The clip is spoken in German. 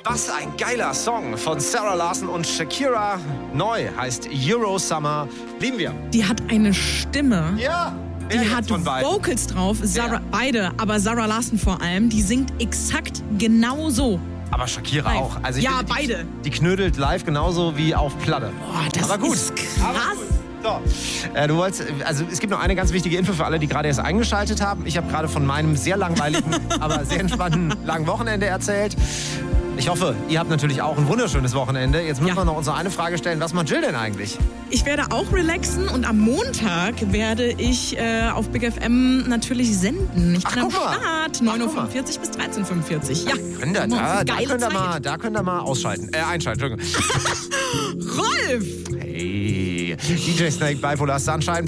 Was ein geiler Song von Sarah Larson und Shakira. Neu heißt Euro Summer. Lieben wir. Die hat eine Stimme. Ja. Die hat Vocals drauf, beide, aber Sarah Larson vor allem, die singt exakt genauso. Aber Shakira live. auch. Also ja, finde, beide. Die knödelt live genauso wie auf Platte. Boah, das aber gut. ist krass. So. Es gibt noch eine ganz wichtige Info für alle, die gerade erst eingeschaltet haben. Ich habe gerade von meinem sehr langweiligen, aber sehr entspannten langen Wochenende erzählt. Ich hoffe, ihr habt natürlich auch ein wunderschönes Wochenende. Jetzt müssen wir noch unsere eine Frage stellen. Was macht Jill denn eigentlich? Ich werde auch relaxen und am Montag werde ich auf Big FM natürlich senden. Ich bin am Start. 9.45 Uhr bis 13.45 Uhr. Ja. Da könnt ihr mal ausschalten. Einschalten. Rolf! Hey, DJ Snake, Bipolar Sunshine.